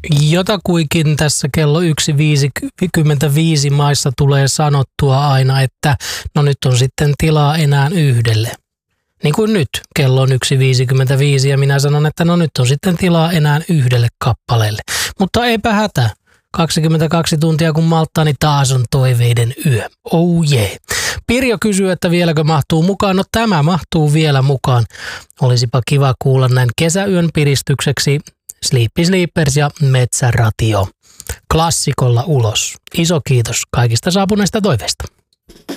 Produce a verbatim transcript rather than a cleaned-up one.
Jotakuinkin tässä kello yksi viisikymmentäviisi maissa tulee sanottua aina, että no nyt on sitten tilaa enää yhdelle. Niin kuin nyt, kello on yksi viisikymmentäviisi ja minä sanon, että no nyt on sitten tilaa enää yhdelle kappaleelle. Mutta eipä hätä. kaksikymmentäkaksi tuntia kun malttaa, niin taas on toiveiden yö. Oh yeah. Pirjo kysyy, että vieläkö mahtuu mukaan. No tämä mahtuu vielä mukaan. Olisipa kiva kuulla näin kesäyön piristykseksi Sleepy Sleepers ja Metsäratio klassikolla ulos. Iso kiitos kaikista saapuneista toiveista.